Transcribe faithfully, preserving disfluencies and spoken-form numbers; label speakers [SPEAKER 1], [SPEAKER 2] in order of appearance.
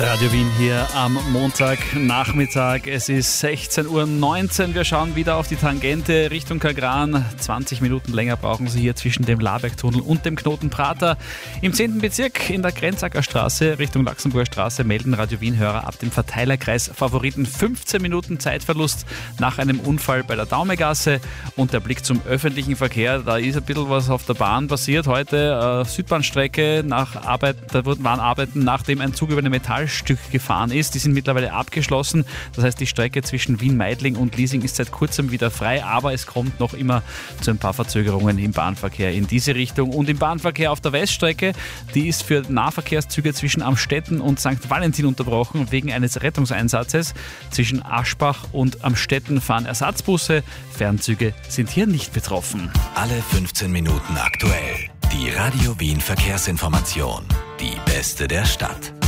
[SPEAKER 1] Radio Wien hier am Montagnachmittag. Es ist sechzehn Uhr neunzehn. Wir schauen wieder auf die Tangente Richtung Kagran. zwanzig Minuten länger brauchen Sie hier zwischen dem Labergtunnel und dem Knoten Prater. Im zehnten Bezirk in der Grenzacker Straße Richtung Laxenburger Straße melden Radio Wien-Hörer ab dem Verteilerkreis Favoriten fünfzehn Minuten Zeitverlust nach einem Unfall bei der Daumegasse. Und der Blick zum öffentlichen Verkehr. Da ist ein bisschen was auf der Bahn passiert heute. Äh, Südbahnstrecke nach Arbeit, da waren Arbeiten, nachdem ein Zug über eine Metallstück gefahren ist. Die sind mittlerweile abgeschlossen. Das heißt, die Strecke zwischen Wien-Meidling und Liesing ist seit kurzem wieder frei, aber es kommt noch immer zu ein paar Verzögerungen im Bahnverkehr in diese Richtung. Und im Bahnverkehr auf der Weststrecke, die ist für Nahverkehrszüge zwischen Amstetten und Sankt Valentin unterbrochen wegen eines Rettungseinsatzes. Zwischen Aschbach und Amstetten fahren Ersatzbusse. Fernzüge sind hier nicht betroffen.
[SPEAKER 2] Alle fünfzehn Minuten aktuell. Die Radio Wien Verkehrsinformation. Die beste der Stadt.